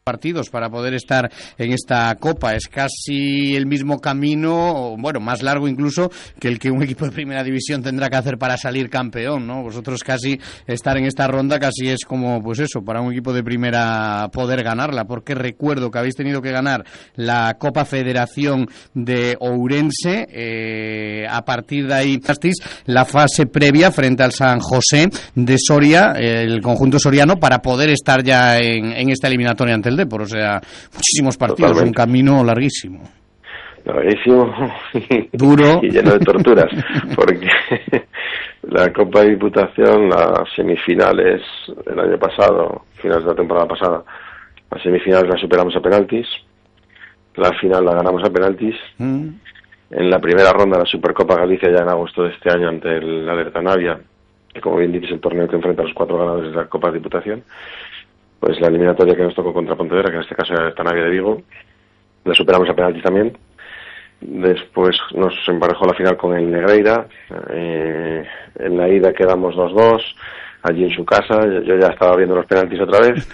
partidos para poder estar en esta Copa. Es casi el mismo camino, bueno, más largo incluso, que el que un equipo de primera división tendrá que hacer para salir campeón, ¿no? Vosotros casi estar en esta ronda casi es como, pues eso, para un equipo de primera poder ganarla, porque recuerdo que habéis tenido que ganar la Copa Federación de Ourense, a partir de ahí la fase previa frente al San José de Soria, el conjunto soriano, para poder estar ya en esta eliminatoria ante el Depor, o sea, muchísimos partidos. Totalmente. Un camino larguísimo. Larguísimo, duro y lleno de torturas, porque la Copa de Diputación, las semifinales el año pasado, finales de la temporada pasada, las semifinales las superamos a penaltis, la final la ganamos a penaltis, en la primera ronda la Supercopa Galicia ya en agosto de este año ante el Alerta Navia, que como bien dices es el torneo que enfrenta a los 4 ganadores de la Copa de Diputación. Pues la eliminatoria que nos tocó contra Pontevedra, que en este caso era el Tanavia de Vigo, la superamos a penaltis también. Después nos emparejó la final con el Negreira, en la ida quedamos 2-2, allí en su casa, yo ya estaba viendo los penaltis otra vez,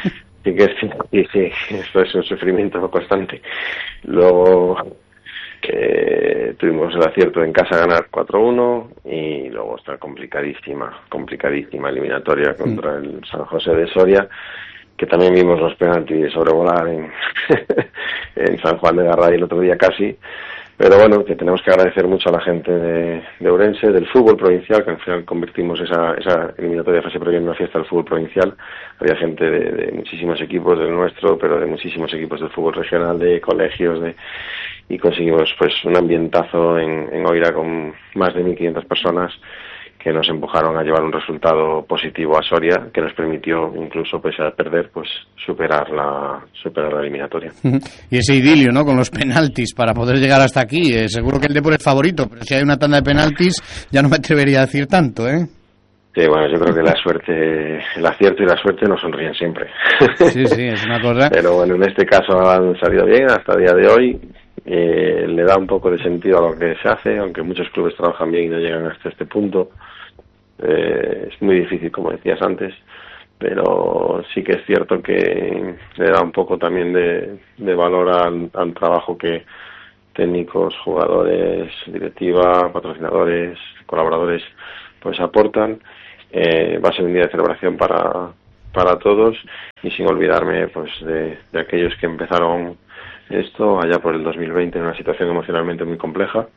y sí, esto es un sufrimiento constante. Luego tuvimos el acierto en casa a ganar 4-1 y luego está complicadísima eliminatoria contra el San José de Soria, que también vimos los penaltis sobrevolar en San Juan de Garray el otro día casi, pero bueno, que tenemos que agradecer mucho a la gente de Ourense, del fútbol provincial, que al final convertimos esa eliminatoria de fase previa en una fiesta del fútbol provincial. Había gente de muchísimos equipos del nuestro, pero de muchísimos equipos del fútbol regional, de colegios, y conseguimos pues un ambientazo en Oira con más de 1.500 personas que nos empujaron a llevar un resultado positivo a Soria, que nos permitió, incluso pese a perder, pues superar la eliminatoria. Y ese idilio, ¿no?, con los penaltis para poder llegar hasta aquí. Seguro que el Depor es favorito, pero si hay una tanda de penaltis ya no me atrevería a decir tanto, ¿eh? Sí, bueno, yo creo que la suerte, el acierto y la suerte nos sonríen siempre. Sí, es una cosa. Pero bueno, en este caso han salido bien hasta el día de hoy. Le da un poco de sentido a lo que se hace, aunque muchos clubes trabajan bien y no llegan hasta este punto. Es muy difícil, como decías antes, pero sí que es cierto que le da un poco también de valor al trabajo que técnicos, jugadores, directiva, patrocinadores, colaboradores pues aportan. Va a ser un día de celebración para todos, y sin olvidarme pues de aquellos que empezaron esto allá por el 2020 en una situación emocionalmente muy compleja,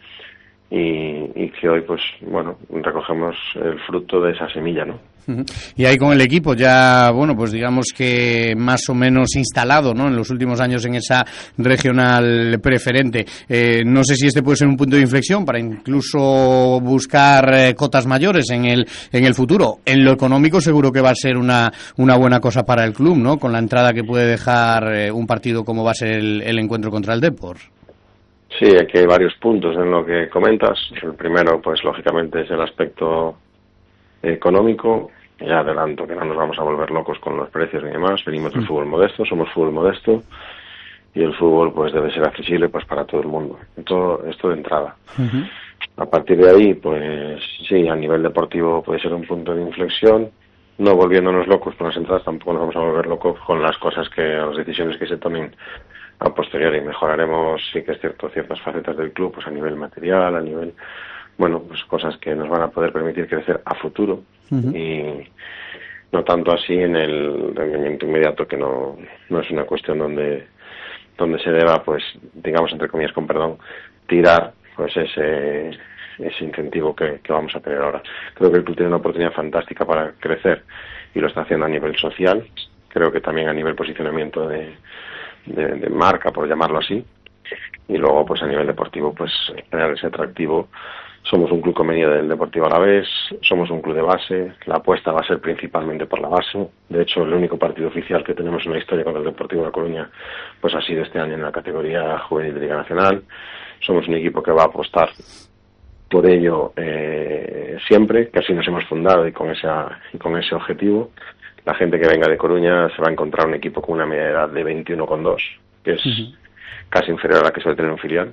y que hoy pues bueno, recogemos el fruto de esa semilla, ¿no? Y ahí con el equipo ya, bueno, pues digamos que más o menos instalado, ¿no?, en los últimos años en esa regional preferente. No sé si este puede ser un punto de inflexión para incluso buscar cotas mayores en el futuro. En lo económico seguro que va a ser una buena cosa para el club, ¿no?, con la entrada que puede dejar un partido como va a ser el encuentro contra el Depor. Sí, aquí hay varios puntos en lo que comentas. El primero, pues lógicamente, es el aspecto económico. Ya adelanto que no nos vamos a volver locos con los precios ni demás. Venimos del fútbol modesto, somos fútbol modesto, y el fútbol pues debe ser accesible pues para todo el mundo. Todo esto de entrada. A partir de ahí, pues sí, a nivel deportivo puede ser un punto de inflexión. No volviéndonos locos con las entradas, tampoco nos vamos a volver locos con las las decisiones que se tomen a posteriori. Mejoraremos, sí que es cierto, ciertas facetas del club, pues a nivel material, a nivel, bueno, pues cosas que nos van a poder permitir crecer a futuro, y no tanto así en el rendimiento inmediato, que no es una cuestión donde se deba, pues, digamos, entre comillas, con perdón, tirar pues ese incentivo que vamos a tener ahora. Creo que el club tiene una oportunidad fantástica para crecer, y lo está haciendo a nivel social. Creo que también a nivel posicionamiento de marca, por llamarlo así, y luego pues a nivel deportivo pues generar ese atractivo. Somos un club convenido del Deportivo Alavés, somos un club de base, la apuesta va a ser principalmente por la base. De hecho, el único partido oficial que tenemos en la historia contra el Deportivo de La Coruña pues ha sido este año en la categoría juvenil de Liga Nacional. Somos un equipo que va a apostar por ello siempre, que así nos hemos fundado y con ese objetivo. La gente que venga de Coruña se va a encontrar un equipo con una media de edad de 21,2, que es casi inferior a la que suele tener un filial,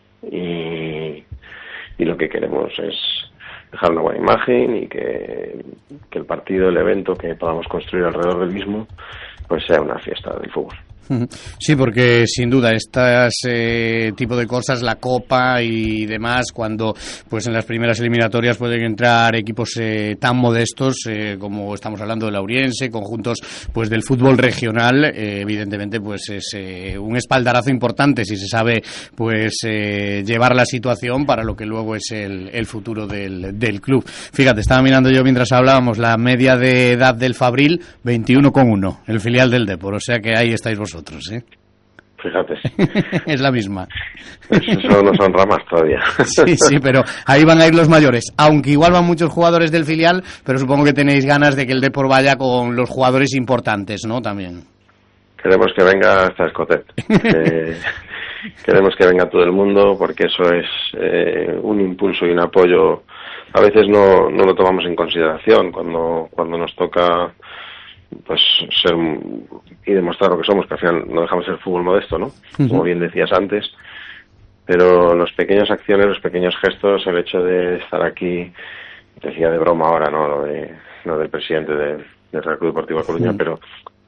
y lo que queremos es dejar una buena imagen, y que el partido, el evento que podamos construir alrededor del mismo, pues sea una fiesta del fútbol. Sí, porque sin duda este tipo de cosas, la Copa y demás, cuando pues en las primeras eliminatorias pueden entrar equipos tan modestos como estamos hablando del Lauriense, conjuntos pues del fútbol regional, evidentemente pues es un espaldarazo importante si se sabe pues llevar la situación para lo que luego es el futuro del club. Fíjate, estaba mirando yo mientras hablábamos la media de edad del Fabril, 21,1, el filial del Depor, o sea que ahí estáis vosotros. Fíjate. Es la misma. Eso no son ramas todavía. Sí, pero ahí van a ir los mayores. Aunque igual van muchos jugadores del filial, pero supongo que tenéis ganas de que el Depor vaya con los jugadores importantes, ¿no? También. Queremos que venga hasta Escotet. Queremos que venga todo el mundo porque eso es un impulso y un apoyo. A veces no lo tomamos en consideración cuando nos toca pues ser y demostrar lo que somos, que al final no dejamos de ser fútbol modesto, ¿no? Como bien decías antes, pero las pequeñas acciones, los pequeños gestos, el hecho de estar aquí, decía de broma ahora, ¿no? Lo del presidente del Real Club Deportivo Coruña, pero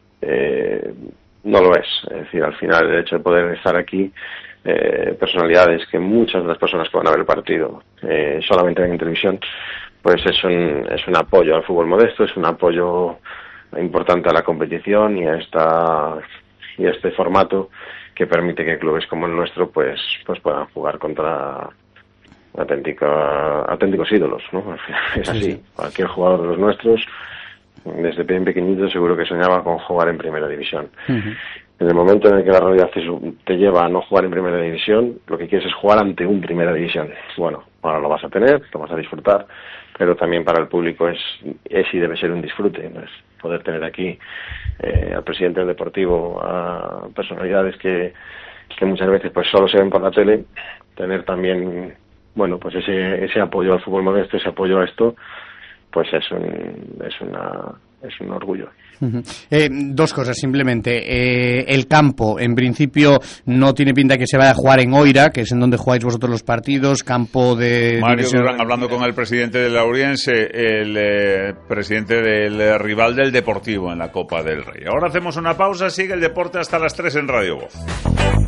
no lo es. Es decir, al final el hecho de poder estar aquí, personalidades que muchas de las personas que van a ver el partido solamente ven en televisión, pues es un apoyo al fútbol modesto, es un apoyo importante a la competición y a este formato que permite que clubes como el nuestro pues puedan jugar contra auténticos ídolos, ¿no? Es así. Sí. Cualquier jugador de los nuestros desde bien pequeñito seguro que soñaba con jugar en primera división. En el momento en el que la realidad te lleva a no jugar en primera división, lo que quieres es jugar ante un primera división. Bueno, ahora lo vas a tener, lo vas a disfrutar, pero también para el público es y debe ser un disfrute, ¿no? Es poder tener aquí al presidente del Deportivo, a personalidades que muchas veces pues solo se ven por la tele, tener también, bueno, pues ese apoyo al fútbol modesto, ese apoyo a esto, pues es un orgullo. Dos cosas simplemente. El campo, en principio, no tiene pinta que se vaya a jugar en Oira, que es en donde jugáis vosotros los partidos. Campo de Mario Durán hablando con el presidente del Lauriense, el presidente del rival del Deportivo en la Copa del Rey. Ahora hacemos una pausa, sigue el deporte hasta las 3 en Radio Voz.